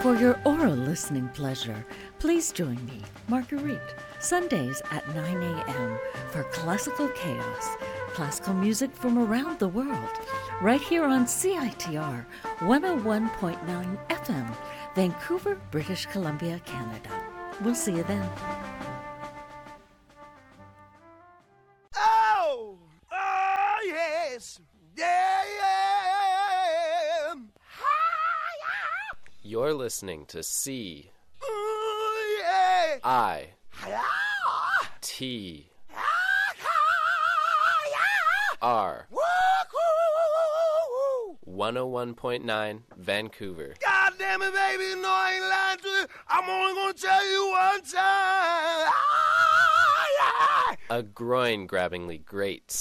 For your oral listening pleasure, please join me, Marguerite, Sundays at 9 a.m. for Classical Chaos, classical music from around the world, right here on CITR 101.9 FM, Vancouver, British Columbia, Canada. We'll see you then. Oh! Oh, yes! Yeah, yeah! You're listening to C Oh, yeah! I T R 101.9 Vancouver. God damn it, baby, you know I ain't lying to you. I'm only gonna tell you one time. A groin-grabbingly great